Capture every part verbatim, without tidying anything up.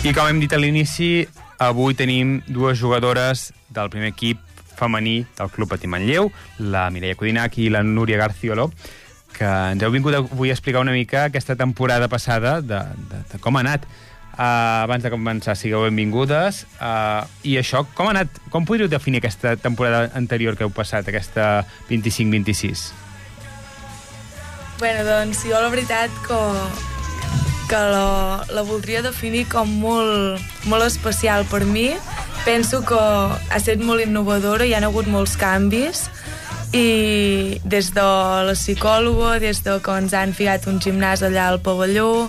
I com hem dit a l'inici, avui tenim dues jugadores del primer equip femení del Club Patí Manlleu, la Mireia Codinac i la Núria Garciolo, que ens heu vingut avui a explicar una mica aquesta temporada passada de, de, de com ha anat. Uh, abans de començar, sigueu benvingudes. Uh, I això, com ha anat? Com podríeu definir aquesta temporada anterior que heu passat, aquesta vint-i-cinc vint-i-sis? Bueno, doncs jo la veritat que, que la, la voldria definir com molt, molt especial per mi. Penso que ha estat molt innovadora, hi ha hagut molts canvis, i des de la psicòloga, des de que ens han ficat un gimnàs allà al pavelló,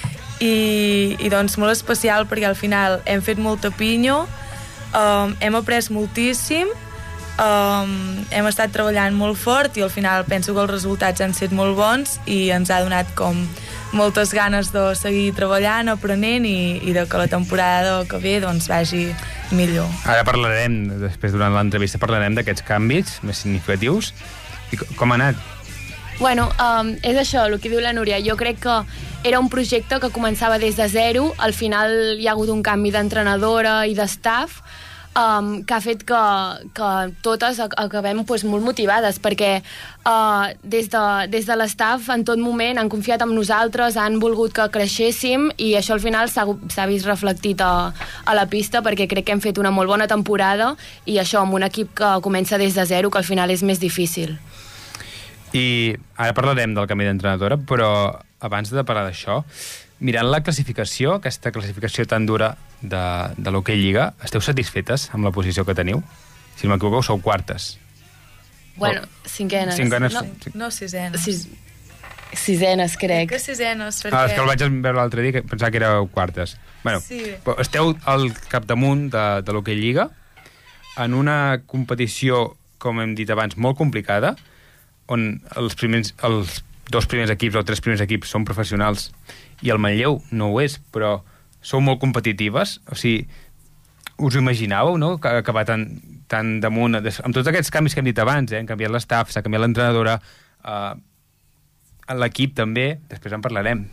i, i doncs molt especial perquè al final hem fet molta pinyo, um, hem après moltíssim, um, hem estat treballant molt fort i al final penso que els resultats han estat molt bons i ens ha donat com moltes ganes de seguir treballant, aprenent i, i de que la temporada que ve doncs vagi millor. Ara parlarem, després durant l'entrevista parlarem d'aquests canvis més significatius. I com ha anat? Bueno, um, és això, el que diu la Núria. Jo crec que era un projecte que començava des de zero, al final hi ha hagut un canvi d'entrenadora i d'estaf, um, que ha fet que, que totes acabem pues, molt motivades, perquè uh, des de, des de l'estaf en tot moment han confiat en nosaltres, han volgut que creixéssim i això al final s'ha vist reflectit a, a la pista, perquè crec que hem fet una molt bona temporada i això amb un equip que comença des de zero, que al final és més difícil. I ara parlarem del canvi d'entrenadora, però abans de parlar d'això, mirant la classificació, aquesta classificació tan dura de, de l'Hockey Lliga, esteu satisfetes amb la posició que teniu? Si no m'equivoco, sou quartes. Bueno, oh. cinquenes. Cinquenes. No, no sisenes. Sis, sisenes, crec. Que sisenes, perquè... Ah, és que el vaig veure l'altre dia, que pensava que éreu quartes. Bueno, sí. Esteu al capdamunt de, de l'Hockey Lliga, en una competició, com hem dit abans, molt complicada, on els, primers, els dos primers equips o tres primers equips són professionals i el Manlleu no ho és, però sou molt competitives. O sigui, us ho imaginàveu, no?, que acabar tan, tan damunt, amb tots aquests canvis que hem dit abans, eh? Han canviat l'estaf, s'ha canviat l'entrenadora, eh, l'equip també, després en parlarem.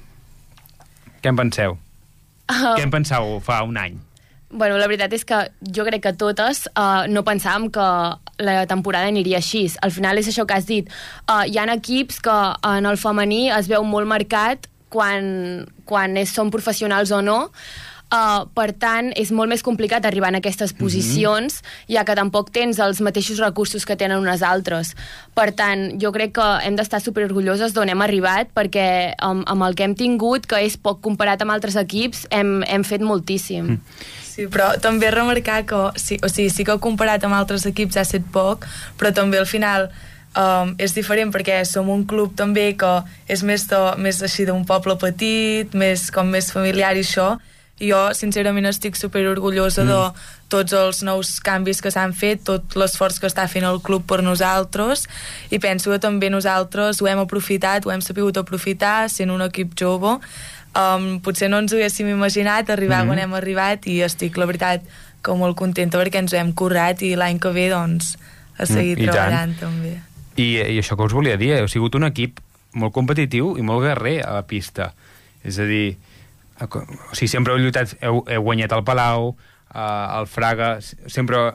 Què en penseu? Uh... Què en pensàveu fa un any? Bueno, la veritat és que jo crec que totes uh, no pensàvem que la temporada aniria així. Al final és això que has dit. Uh, hi ha equips que en el femení es veu molt marcat quan, quan és, són professionals o no. Uh, per tant, és molt més complicat arribar en aquestes posicions, mm-hmm. ja que tampoc tens els mateixos recursos que tenen unes altres. Per tant, jo crec que hem d'estar superorgulloses d'on hem arribat, perquè amb, amb el que hem tingut, que és poc comparat amb altres equips, hem, hem fet moltíssim. Mm. Sí, però també remarcar que sí, o sigui, sí que comparat amb altres equips ha estat poc, però també al final um, és diferent perquè som un club també que és més, de, més així d'un poble petit, més, com més familiar i això. Jo, sincerament, estic superorgullosa mm. de tots els nous canvis que s'han fet, tot l'esforç que està fent el club per nosaltres, i penso que també nosaltres ho hem aprofitat, ho hem sabut aprofitar, sent un equip jove. Um, potser no ens ho haguéssim imaginat arribar mm. on hem arribat, i estic, la veritat, que molt contenta perquè ens ho hem currat i l'any que ve, doncs, a seguir mm, treballant tant. També. I, I això que us volia dir, heu sigut un equip molt competitiu i molt guerrer a la pista. És a dir, o sigui, sempre heu lluitat, heu, heu guanyat el Palau, uh, el Fraga, sempre uh,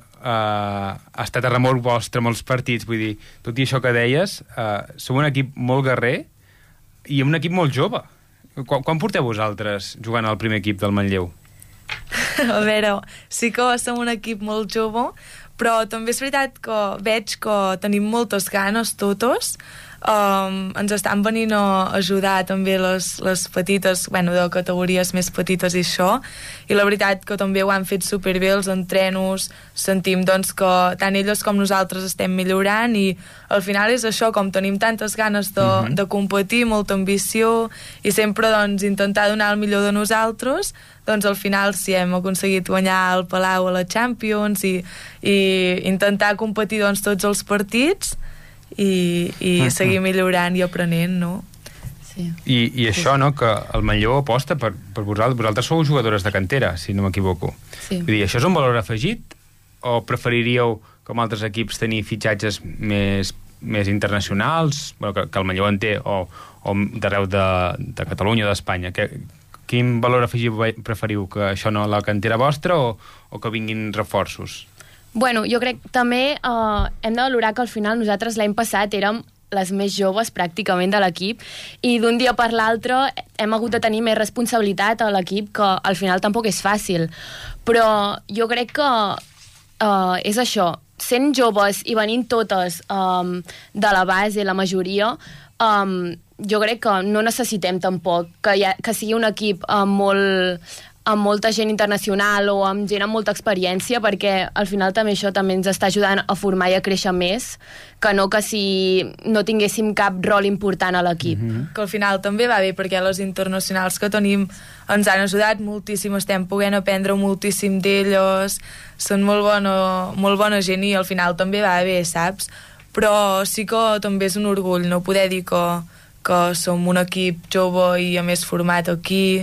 ha estat a remolc vostre molts partits, vull dir, tot i això que deies, uh, sou un equip molt guerrer i un equip molt jove. Quan, quan porteu vosaltres jugant al primer equip del Manlleu? A veure, sí que som un equip molt jove, però també és veritat que veig que tenim moltes ganes totes. Um, ens estan venint a ajudar també les, les petites, bueno, de categories més petites i això, i la veritat que també ho han fet superbé els entrenos, sentim doncs que tant elles com nosaltres estem millorant, i al final és això, com tenim tantes ganes de, uh-huh. de competir, molta ambició i sempre doncs intentar donar el millor de nosaltres, doncs al final sí hem aconseguit guanyar el Palau a la Champions i, i intentar competir doncs tots els partits i, i uh-huh. seguir millorant i aprenent, no? Sí. I, i això, no?, que el Manlleu aposta per, per vosaltres. Vosaltres sou jugadores de cantera, si no m'equivoco. Sí. Vull dir, això és un valor afegit o preferiríeu, com altres equips, tenir fitxatges més, més internacionals, bueno, que, que el Manlleu en té, o, o d'arreu de, de Catalunya o d'Espanya? Que, quin valor afegit preferiu? Que això no la cantera vostra o, o que vinguin reforços? Bueno, jo crec també eh, hem de valorar que al final nosaltres l'any passat érem les més joves pràcticament de l'equip i d'un dia per l'altre hem hagut de tenir més responsabilitat a l'equip, que al final tampoc és fàcil, però jo crec que uh, és això, sent joves i venint totes um, de la base, la majoria, um, jo crec que no necessitem tampoc que, hi ha, que sigui un equip uh, molt amb molta gent internacional o amb gent amb molta experiència, perquè al final també això també ens està ajudant a formar i a créixer més, que no que si no tinguéssim cap rol important a l'equip. Mm-hmm. Que al final també va bé, perquè les internacionals que tenim ens han ajudat moltíssim, estem podent aprendre moltíssim d'elles, són molt bona, molt bona gent i al final també va bé, saps? Però sí que també és un orgull no poder dir que, que som un equip jove i a més format aquí,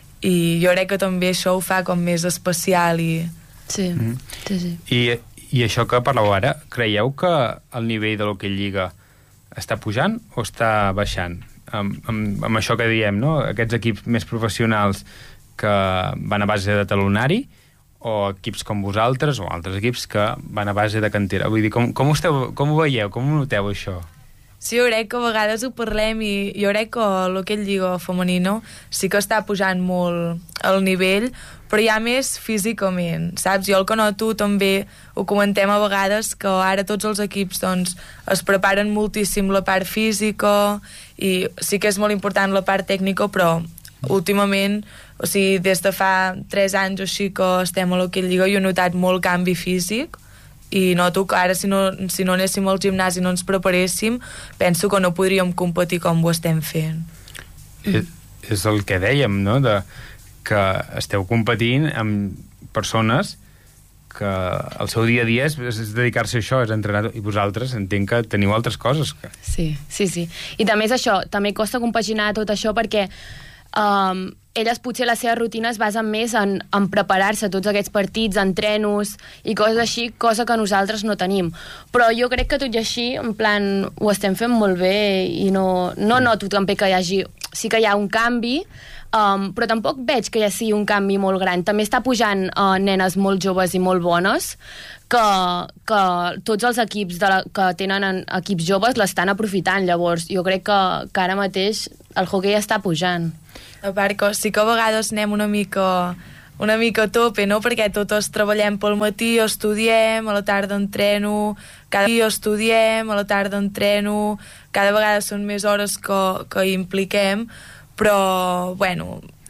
i jo crec que també això ho fa com més especial i... Sí, mm. sí, sí. I, I això que parleu ara, creieu que el nivell de l'Hockey Lliga està pujant o està baixant? Amb, amb, amb això que diem, no? Aquests equips més professionals que van a base de talonari o equips com vosaltres o altres equips que van a base de cantera. Vull dir, com, com, ho, esteu, com ho veieu? Com ho noteu, això? Sí, jo crec que a vegades ho parlem i jo crec que l'Hockey Lliga femenino sí que està pujant molt el nivell, però ja més físicament, saps? Jo el que noto també, ho comentem a vegades, que ara tots els equips doncs, es preparen moltíssim la part física i sí que és molt important la part tècnica, però últimament, o sigui, des de fa tres anys o així que estem a l'Hockey Lliga, jo he notat molt canvi físic i noto que ara si no, si no anéssim al gimnàs i no ens preparéssim, penso que no podríem competir com ho estem fent. És, és el que dèiem, no? De, que esteu competint amb persones que el seu dia a dia és, és dedicar-se a això, és entrenar, i vosaltres entenc que teniu altres coses. Que... Sí, sí, sí. I també és això, també costa compaginar tot això perquè um, elles potser la seva rutina es basen més en, en preparar-se tots aquests partits, entrenos i coses així, cosa que nosaltres no tenim. Però jo crec que tot i així, en plan, ho estem fent molt bé i no, no noto també que hi hagi... Sí que hi ha un canvi, um, però tampoc veig que hi sigui un canvi molt gran. També està pujant uh, nenes molt joves i molt bones, que, que tots els equips de la, que tenen en, equips joves l'estan aprofitant. Llavors, jo crec que, que ara mateix el hoquei està pujant. A part que sí que a vegades anem una mica, una mica a tope, no? Perquè totes treballem pel matí, estudiem, a la tarda entreno, cada dia estudiem, a la tarda entreno, cada vegada són més hores que, que impliquem, però, bueno,